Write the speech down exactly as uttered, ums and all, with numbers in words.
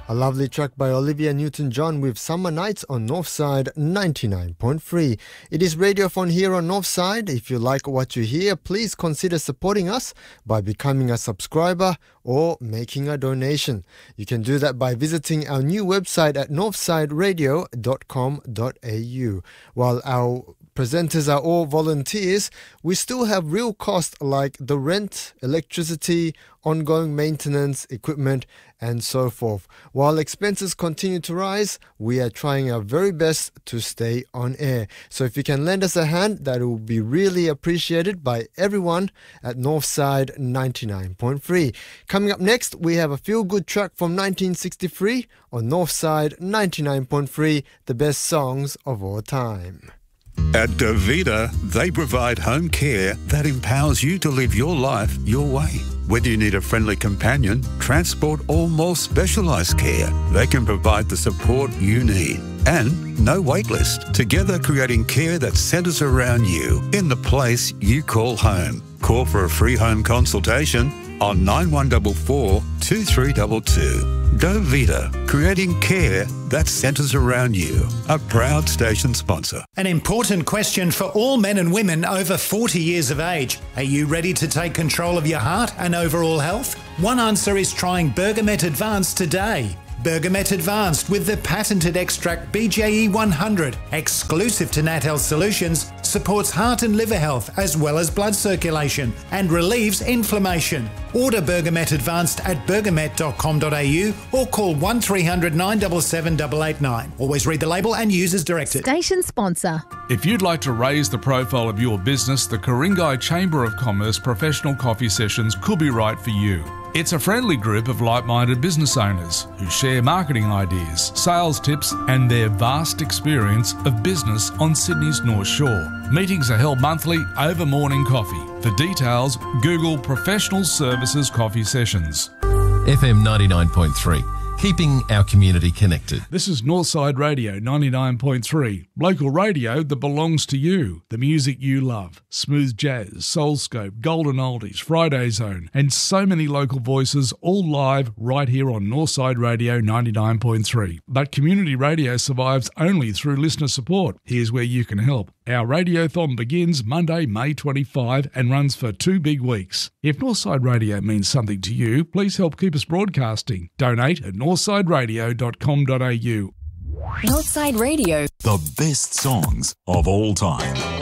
A lovely track by Olivia Newton-John with Summer Nights on Northside ninety-nine point three. It is Radiophone here on Northside. If you like what you hear, please consider supporting us by becoming a subscriber or making a donation. You can do that by visiting our new website at northside radio dot com dot a u. While our presenters are all volunteers, we still have real costs like the rent, electricity, ongoing maintenance, equipment, and so forth. While expenses continue to rise, we are trying our very best to stay on air. So if you can lend us a hand, that will be really appreciated by everyone at Northside ninety-nine point three. Coming up next, we have a feel-good track from nineteen sixty-three on Northside ninety-nine point three, the best songs of all time. At Davida, they provide home care that empowers you to live your life your way. Whether you need a friendly companion, transport, or more specialised care, they can provide the support you need. And no wait list. Together creating care that centres around you in the place you call home. Call for a free home consultation on nine one four four, two three two two. Davida, creating care that centres around you. A proud station sponsor. An important question for all men and women over forty years of age. Are you ready to take control of your heart and overall health? One answer is trying Bergamet Advanced today. Bergamet Advanced with the patented extract B J E one hundred, exclusive to Nat Health Solutions, supports heart and liver health as well as blood circulation and relieves inflammation. Order Bergamet Advanced at bergamet dot com dot a u or call one three hundred, nine seven seven, eight eight nine. Always read the label and use as directed. Station sponsor. If you'd like to raise the profile of your business, the Ku-ring-gai Chamber of Commerce Professional Coffee Sessions could be right for you. It's a friendly group of like-minded business owners who share marketing ideas, sales tips and their vast experience of business on Sydney's North Shore. Meetings are held monthly over morning coffee. For details, Google Professional Services Coffee Sessions. F M ninety-nine point three, keeping our community connected. This is Northside Radio ninety-nine point three, local radio that belongs to you. The music you love, smooth jazz, soulscope, golden oldies, Friday Zone, and so many local voices, all live right here on Northside Radio ninety-nine point three. But community radio survives only through listener support. Here's where you can help. Our Radiothon begins Monday, May twenty-fifth and runs for two big weeks. If Northside Radio means something to you, please help keep us broadcasting. Donate at northside radio dot com dot a u. Northside Radio. The best songs of all time.